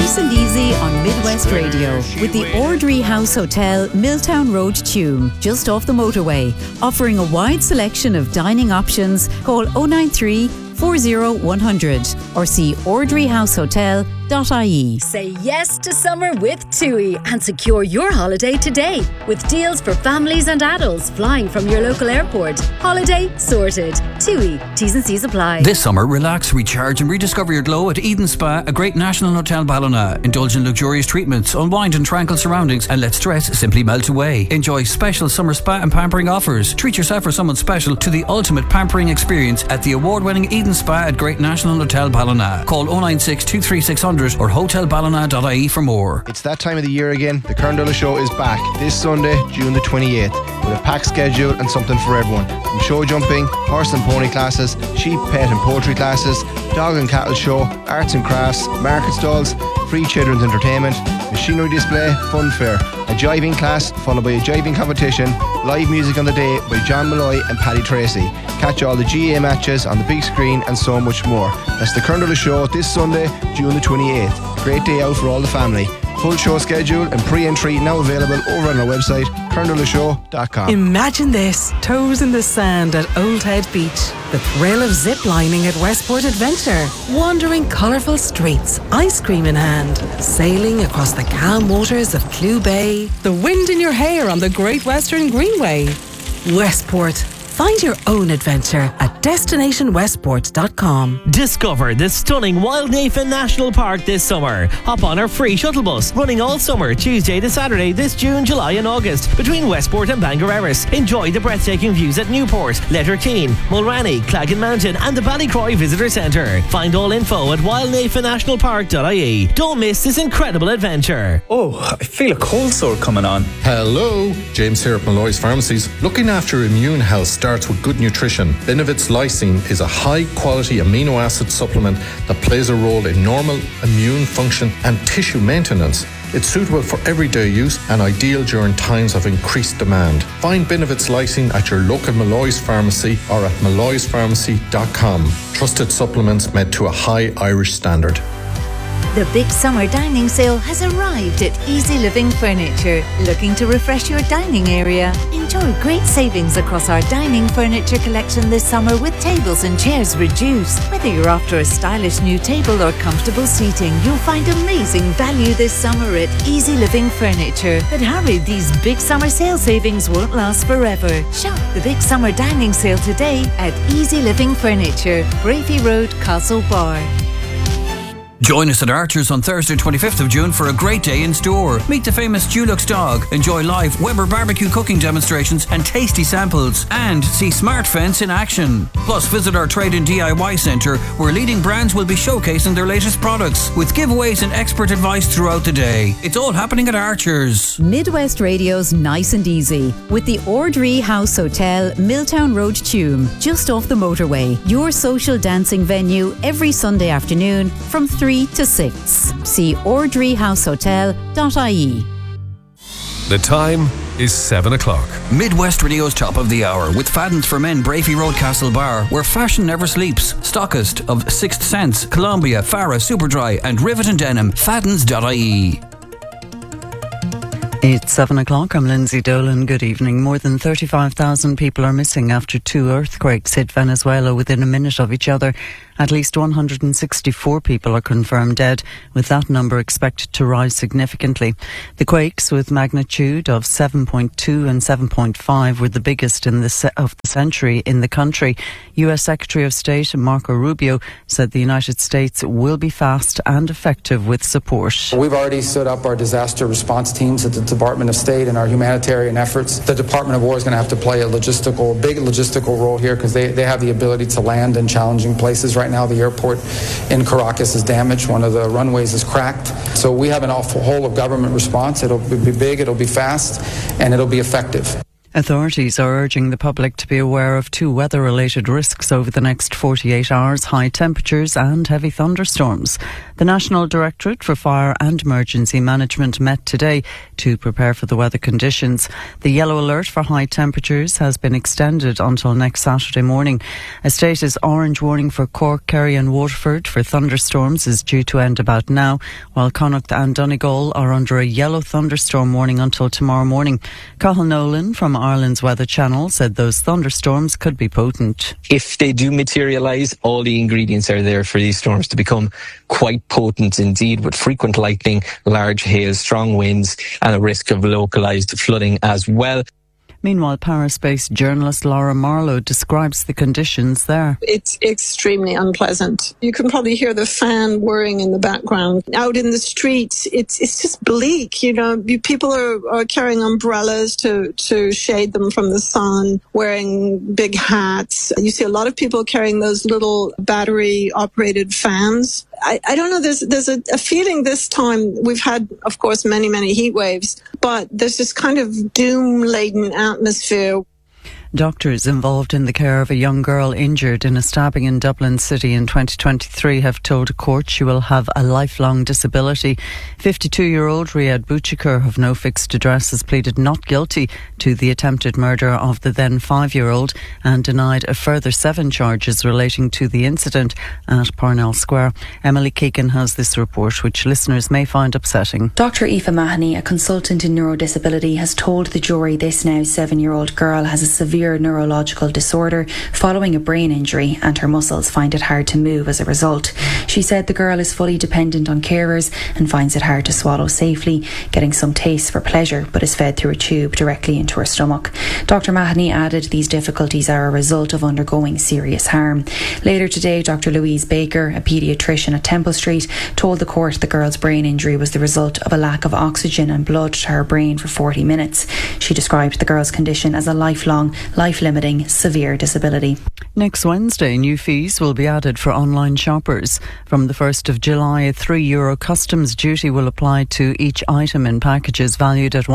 Nice and easy on Midwest Radio with the Ordry House Hotel, Milltown Road, Tuam, just off the motorway, offering a wide selection of dining options. Call 093 40100 or see ordryhousehotel.ie. Say yes to summer with TUI and secure your holiday today with deals for families and adults flying from your local airport. Holiday sorted. TUI. T's and C's apply. This summer, relax, recharge and rediscover your glow at Eden Spa, a great national hotel Ballina. Indulge in luxurious treatments, unwind in tranquil surroundings and let stress simply melt away. Enjoy special summer spa and pampering offers. Treat yourself or someone special to the ultimate pampering experience at the award-winning Eden Spa at Great National Hotel Ballina. Call 096 23600 or hotelballina.ie for more. It's that time of the year again. The Kern Show is back this Sunday, June the 28th, with a packed schedule and something for everyone. From show jumping, horse and pony classes, sheep, pet and poultry classes, dog and cattle show, arts and crafts, market stalls, free children's entertainment, machinery display, fun fair, a jiving class followed by a jiving competition, live music on the day by John Malloy and Paddy Tracy. Catch all the GA matches on the big screen and so much more. That's the Kern Show this Sunday, June the 28th. Great day out for all the family. Full show schedule and pre-entry now available over on our website, kerndolashow.com. Imagine this, toes in the sand at Old Head Beach. The thrill of zip-lining at Westport Adventure. Wandering colourful streets, ice cream in hand. Sailing across the calm waters of Clew Bay. The wind in your hair on the Great Western Greenway. Westport. Find your own adventure at destinationwestport.com. Discover the stunning Wildnafen National Park this summer. Hop on our free shuttle bus running all summer, Tuesday to Saturday this June, July and August between Westport and Bangor Erris. Enjoy the breathtaking views at Newport, Letterkeene, Mulranny, Claggan Mountain and the Ballycroy Visitor Centre. Find all info at wildnafennationalpark.ie. Don't miss this incredible adventure. Oh, I feel a cold sore coming on. Hello, James here at Malloy's Pharmacies. Looking after your immune health starts with good nutrition. Benevit's Lysine is a high-quality amino acid supplement that plays a role in normal immune function and tissue maintenance. It's suitable for everyday use and ideal during times of increased demand. Find Benevit's Lysine at your local Malloy's Pharmacy or at malloyspharmacy.com. Trusted supplements made to a high Irish standard. The big summer dining sale has arrived at Easy Living Furniture. Looking to refresh your dining area? Enjoy great savings across our dining furniture collection this summer with tables and chairs reduced. Whether you're after a stylish new table or comfortable seating, you'll find amazing value this summer at Easy Living Furniture. But hurry, these big summer sale savings won't last forever. Shop the big summer dining sale today at Easy Living Furniture, Brafey Road, Castlebar. Join us at Archer's on Thursday 25th of June for a great day in store. Meet the famous Dulux dog, enjoy live Weber barbecue cooking demonstrations and tasty samples, and see Smart Fence in action. Plus visit our Trade and DIY Centre where leading brands will be showcasing their latest products with giveaways and expert advice throughout the day. It's all happening at Archer's. Midwest Radio's Nice and Easy with the Ordry House Hotel, Milltown Road, Tuam, just off the motorway. Your social dancing venue every Sunday afternoon from 3 to 6. See ordryhousehotel.ie. The time is 7 o'clock. Midwest Radio's top of the hour with Fadden's for Men, Brafey Road, Castlebar, where fashion never sleeps. Stockist of Sixth Sense, Columbia, Farah, Superdry and Rivet and Denim. Faddens.ie. It's 7 o'clock. I'm Lindsay Dolan. Good evening. More than 35,000 people are missing after two earthquakes hit Venezuela within a minute of each other. At least 164 people are confirmed dead, with that number expected to rise significantly. The quakes, with magnitude of 7.2 and 7.5, were the biggest of the century in the country. US Secretary of State Marco Rubio said the United States will be fast and effective with support. We've already stood up our disaster response teams at the Department of State and our humanitarian efforts. The Department of War is going to have to play a big logistical role here because they have the ability to land in challenging places. Right now, the airport in Caracas is damaged. One of the runways is cracked. So we have an whole of government response. It'll be big, it'll be fast, and it'll be effective. Authorities are urging the public to be aware of two weather-related risks over the next 48 hours: high temperatures and heavy thunderstorms. The National Directorate for Fire and Emergency Management met today to prepare for the weather conditions. The yellow alert for high temperatures has been extended until next Saturday morning. A status orange warning for Cork, Kerry and Waterford for thunderstorms is due to end about now, while Connacht and Donegal are under a yellow thunderstorm warning until tomorrow morning. Cathal Nolan from Ireland's Weather Channel said those thunderstorms could be potent. If they do materialise, all the ingredients are there for these storms to become quite potent indeed, with frequent lightning, large hail, strong winds and a risk of localised flooding as well. Meanwhile, Paris-based journalist Laura Marlowe describes the conditions there. It's extremely unpleasant. You can probably hear the fan whirring in the background. Out in the streets, it's just bleak. You know, people are carrying umbrellas to shade them from the sun, wearing big hats. You see a lot of people carrying those little battery-operated fans. I don't know, there's a feeling this time. We've had, of course, many heat waves, but there's this kind of doom-laden atmosphere. Doctors involved in the care of a young girl injured in a stabbing in Dublin City in 2023 have told a court she will have a lifelong disability. 52-year-old Riyad Bouchikar of no fixed address has pleaded not guilty to the attempted murder of the then 5-year-old and denied a further 7 charges relating to the incident at Parnell Square. Emily Keegan has this report, which listeners may find upsetting. Dr. Aoife Mahoney, a consultant in neurodisability, has told the jury this now 7-year-old girl has a severe neurological disorder following a brain injury, and her muscles find it hard to move as a result. She said the girl is fully dependent on carers and finds it hard to swallow safely, getting some taste for pleasure, but is fed through a tube directly into her stomach. Dr. Mahoney added these difficulties are a result of undergoing serious harm. Later today, Dr. Louise Baker, a paediatrician at Temple Street, told the court the girl's brain injury was the result of a lack of oxygen and blood to her brain for 40 minutes. She described the girl's condition as a lifelong, life-limiting, severe disability. Next Wednesday, new fees will be added for online shoppers. From the 1st of July, a €3 customs duty will apply to each item in packages valued at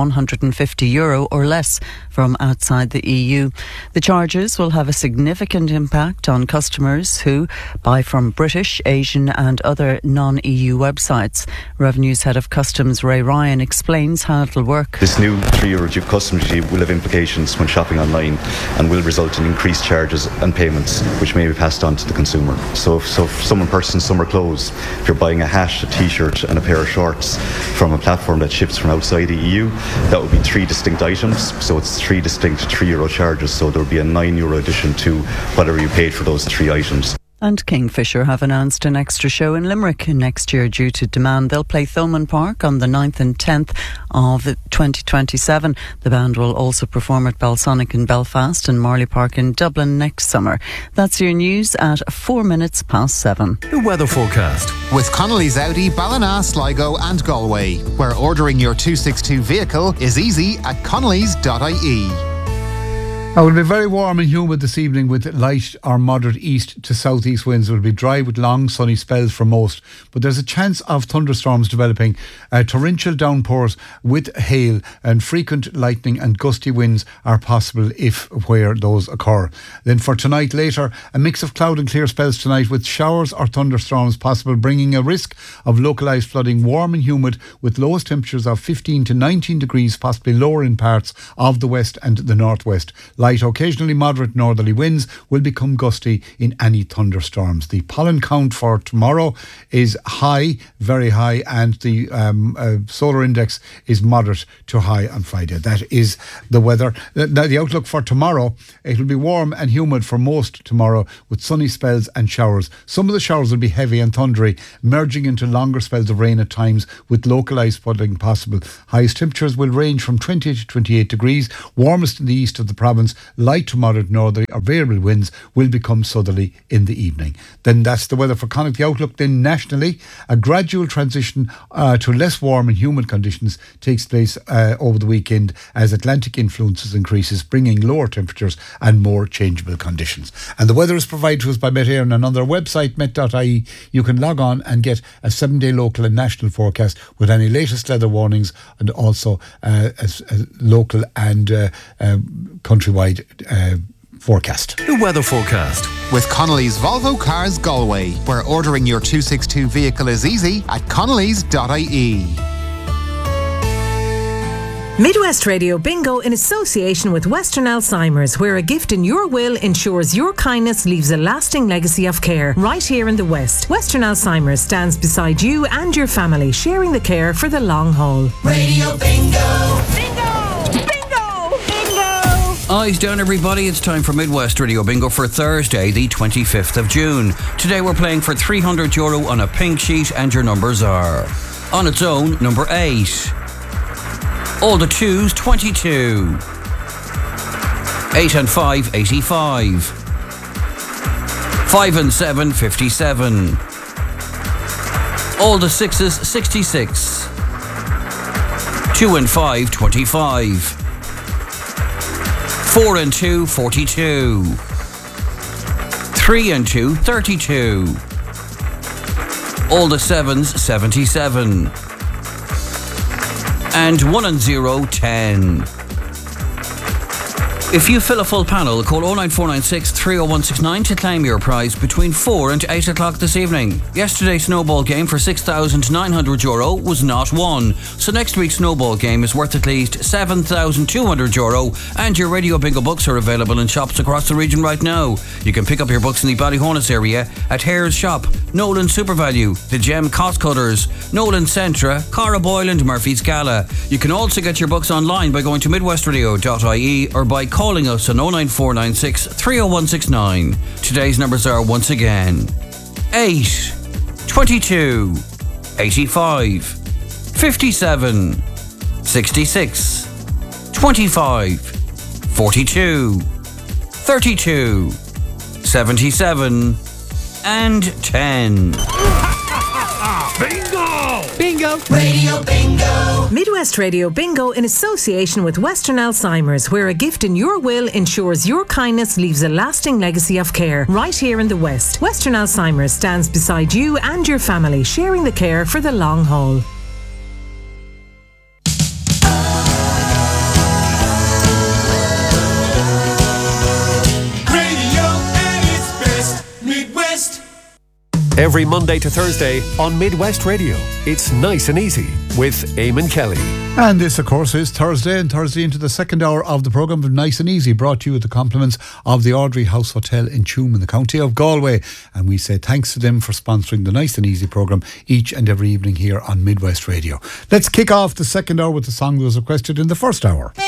€150 or less from outside the EU. The charges will have a significant impact on customers who buy from British, Asian and other non-EU websites. Revenue's Head of Customs, Ray Ryan, explains how it will work. This new €3 customs duty will have implications when shopping online and will result in increased charges and payments which may be passed on to the consumer. So if someone purchases summer clothes, if you're buying a hat, a t-shirt and a pair of shorts from a platform that ships from outside the EU, that would be 3 distinct items. So it's 3 distinct €3 charges, so there will be a €9 addition to whatever you paid for those 3 items. And Kingfisher have announced an extra show in Limerick next year due to demand. They'll play Thomond Park on the 9th and 10th of 2027. The band will also perform at Balsonic in Belfast and Marley Park in Dublin next summer. That's your news at 7:04. The weather forecast with Connolly's Audi, Ballina, Sligo and Galway, where ordering your 262 vehicle is easy at connolly's.ie. It will be very warm and humid this evening with light or moderate east to southeast winds. It will be dry with long sunny spells for most, but there's a chance of thunderstorms developing, torrential downpours with hail, and frequent lightning and gusty winds are possible if where those occur. Then for tonight later, a mix of cloud and clear spells tonight with showers or thunderstorms possible, bringing a risk of localised flooding. Warm and humid with lowest temperatures of 15 to 19 degrees, possibly lower in parts of the west and the northwest. Light, occasionally moderate northerly winds will become gusty in any thunderstorms. The pollen count for tomorrow is high, very high, and the solar index is moderate to high on Friday. That is the weather. The outlook for tomorrow, it will be warm and humid for most tomorrow with sunny spells and showers. Some of the showers will be heavy and thundery, merging into longer spells of rain at times with localised flooding possible. Highest temperatures will range from 20 to 28 degrees, warmest in the east of the province, light to moderate northerly or variable winds will become southerly in the evening. Then that's the weather for Connacht. The outlook then nationally, a gradual transition to less warm and humid conditions takes place over the weekend as Atlantic influences increases, bringing lower temperatures and more changeable conditions. And the weather is provided to us by Met Éireann, and on their website met.ie you can log on and get a 7-day local and national forecast with any latest weather warnings and also a local and countrywide forecast. The weather forecast with Connolly's Volvo Cars Galway, where ordering your 262 vehicle is easy at connellys.ie. Midwest Radio Bingo in association with Western Alzheimer's, where a gift in your will ensures your kindness leaves a lasting legacy of care. Right here in the West, Western Alzheimer's stands beside you and your family, sharing the care for the long haul. Radio Bingo! Eyes down, everybody. It's time for Midwest Radio Bingo for Thursday, the 25th of June. Today we're playing for €300 on a pink sheet, and your numbers are: on its own, number 8. All the 2s, 22. 8 and 5, 85. 5 and 7, 57. All the 6s, 66. 2 and 5, 25. 4 and 2, 42. 3 and 2, 32. All the 7s, 77. And 1 and 0, 10. If you fill a full panel, call 09496 30169 to claim your prize between 4 and 8 o'clock this evening. Yesterday's snowball game for €6,900 was not won, so next week's snowball game is worth at least €7,200, and your Radio Bingo books are available in shops across the region right now. You can pick up your books in the Ballyhonus area at Hare's Shop, Nolan SuperValue, The Gem Cost Cutters, Nolan Centra, Cara Boyle and Murphy's Gala. You can also get your books online by going to midwestradio.ie or by calling us on 09496 30169. Today's numbers are once again 8, 22, 85, 57, 66, 25, 42, 32, 77, and 10. Bingo! Bingo! Radio Bingo! Midwest Radio Bingo in association with Western Alzheimer's, where a gift in your will ensures your kindness leaves a lasting legacy of care. Right here in the West, Western Alzheimer's stands beside you and your family, sharing the care for the long haul. every Monday to Thursday on Midwest Radio. It's Nice and Easy with Eamon Kelly. And this, of course, is Thursday, and Thursday into the second hour of the programme of Nice and Easy, brought to you with the compliments of the Audrey House Hotel in Tuam in the county of Galway. And we say thanks to them for sponsoring the Nice and Easy programme each and every evening here on Midwest Radio. Let's kick off the second hour with the song that was requested in the first hour.